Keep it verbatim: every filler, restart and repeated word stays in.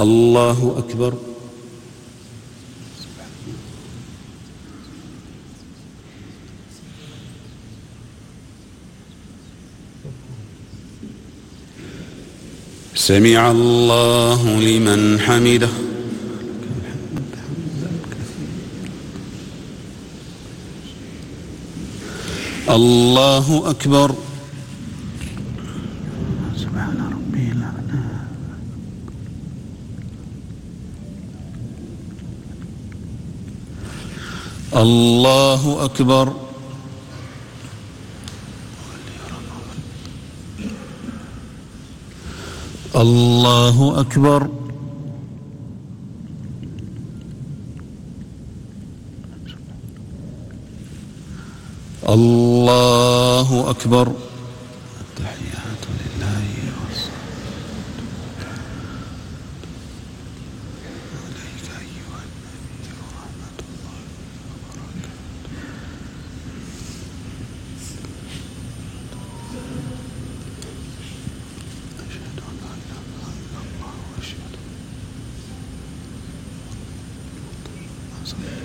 الله أكبر. سمع الله لمن حمده. الله أكبر. سبحان ربي الأعلى. الله أكبر. الله أكبر. الله أكبر. التحيات لله عليك أيها النبي ورحمة الله وبركاته. أشهد أن لا إله إلا الله وأشهد أن محمدا رسول الله.